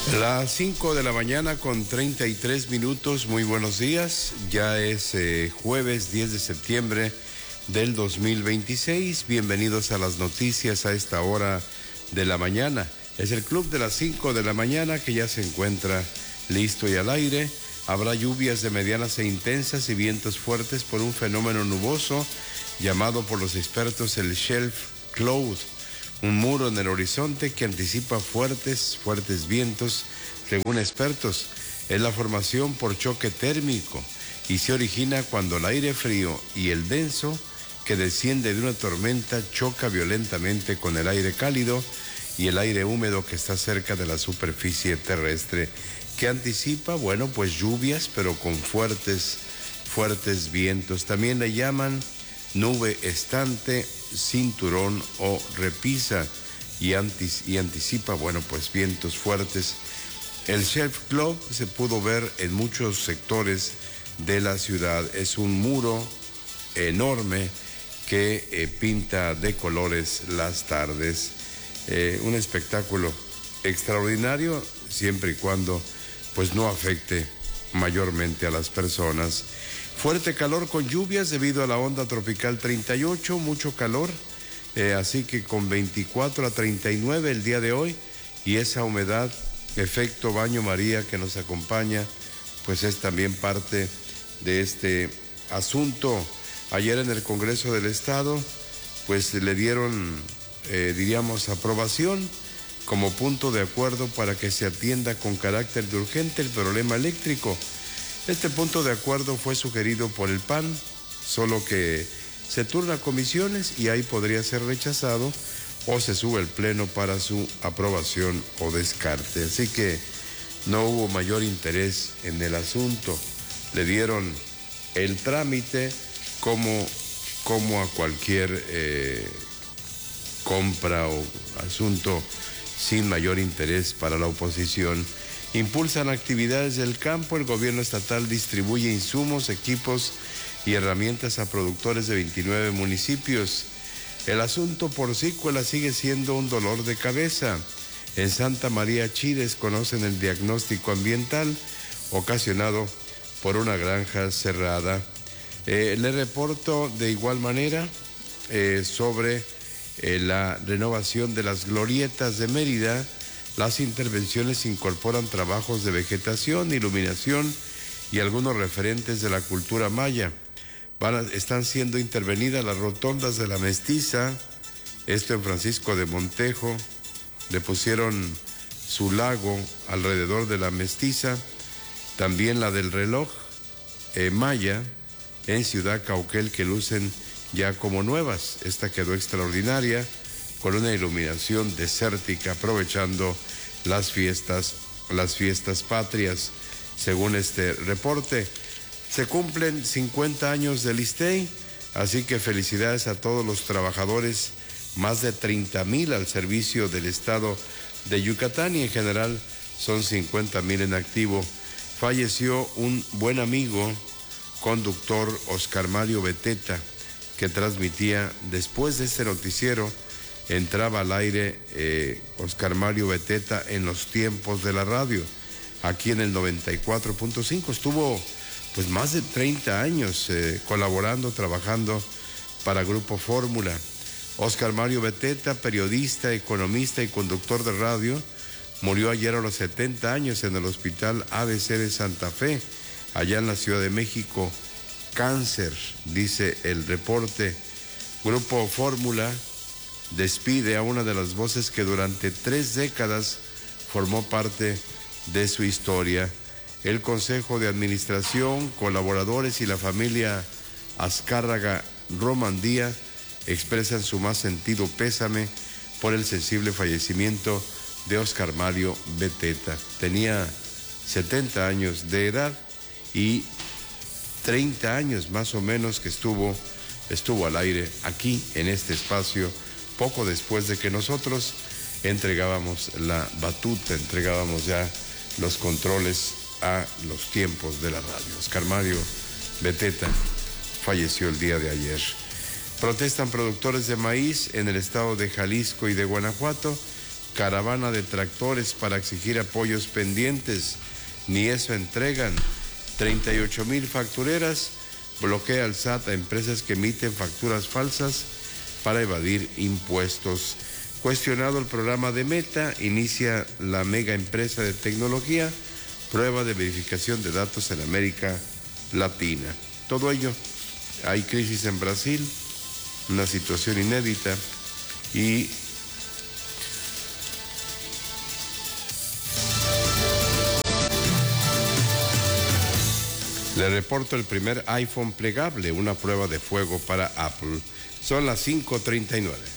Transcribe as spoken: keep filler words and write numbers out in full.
Las cinco de la mañana con treinta y tres minutos, muy buenos días, ya es eh, jueves diez de septiembre del dos mil veintiséis, bienvenidos a las noticias a esta hora de la mañana. Es el club de las cinco de la mañana que ya se encuentra listo y al aire. Habrá lluvias de medianas e intensas y vientos fuertes por un fenómeno nuboso llamado por los expertos el shelf cloud. Un muro en el horizonte que anticipa fuertes, fuertes vientos, según expertos. Es la formación por choque térmico y se origina cuando el aire frío y el denso que desciende de una tormenta choca violentamente con el aire cálido y el aire húmedo que está cerca de la superficie terrestre, que anticipa, bueno, pues lluvias, pero con fuertes, fuertes vientos. También le llaman nube estante, cinturón o repisa y, antis, y anticipa, bueno, pues vientos fuertes. El Shelf Club se pudo ver en muchos sectores de la ciudad. Es un muro enorme que eh, pinta de colores las tardes. Eh, un espectáculo extraordinario, siempre y cuando pues no afecte mayormente a las personas. Fuerte calor con lluvias debido a la onda tropical treinta y ocho, mucho calor, eh, así que con veinticuatro a treinta y nueve el día de hoy, y esa humedad, efecto baño María que nos acompaña, pues es también parte de este asunto. Ayer en el Congreso del Estado, pues le dieron, eh, diríamos, aprobación como punto de acuerdo para que se atienda con carácter de urgente el problema eléctrico. Este punto de acuerdo fue sugerido por el P A N, solo que se turna comisiones y ahí podría ser rechazado o se sube al Pleno para su aprobación o descarte. Así que no hubo mayor interés en el asunto. Le dieron el trámite como, como a cualquier eh, compra o asunto sin mayor interés para la oposición. Impulsan actividades del campo. El gobierno estatal distribuye insumos, equipos y herramientas a productores de veintinueve municipios. El asunto porcícola sigue siendo un dolor de cabeza. En Santa María Chires conocen el diagnóstico ambiental ocasionado por una granja cerrada. Eh, le reporto de igual manera eh, sobre eh, la renovación de las glorietas de Mérida. Las intervenciones incorporan trabajos de vegetación, iluminación y algunos referentes de la cultura maya. Van a, están siendo intervenidas las rotondas de la Mestiza, esto en Francisco de Montejo. Le pusieron su lago alrededor de la Mestiza, también la del reloj eh, maya en Ciudad Cauquel, que lucen ya como nuevas. Esta quedó extraordinaria, con una iluminación desértica, aprovechando las fiestas, las fiestas patrias. Según este reporte, se cumplen cincuenta años del ISSSTEI, así que felicidades a todos los trabajadores, más de treinta mil al servicio del estado de Yucatán y en general son cincuenta mil en activo. Falleció un buen amigo, conductor Oscar Mario Beteta, que transmitía después de este noticiero. Entraba al aire eh, Oscar Mario Beteta en los tiempos de la radio, aquí en el noventa y cuatro punto cinco. Estuvo pues más de treinta años eh, colaborando, trabajando para Grupo Fórmula. Oscar Mario Beteta, periodista, economista y conductor de radio, murió ayer a los setenta años en el Hospital A B C de Santa Fe, allá en la Ciudad de México. Cáncer, dice el reporte. Grupo Fórmula despide a una de las voces que durante tres décadas formó parte de su historia. El Consejo de Administración, colaboradores y la familia Azcárraga Romandía expresan su más sentido pésame por el sensible fallecimiento de Oscar Mario Beteta. Tenía setenta años de edad y treinta años más o menos que estuvo, estuvo al aire aquí en este espacio, poco después de que nosotros entregábamos la batuta, entregábamos ya los controles a los tiempos de la radio. Oscar Mario Beteta falleció el día de ayer. Protestan productores de maíz en el estado de Jalisco y de Guanajuato caravana de tractores para exigir apoyos pendientes. Ni eso entregan. treinta y ocho mil factureras. Bloquea el S A T a empresas que emiten facturas falsas para evadir impuestos. Cuestionado el programa de Meta, inicia la mega empresa de tecnología prueba de verificación de datos en América Latina. Todo ello, hay crisis en Brasil, una situación inédita y le reporto el primer iPhone plegable, una prueba de fuego para Apple. Son las cinco treinta y nueve.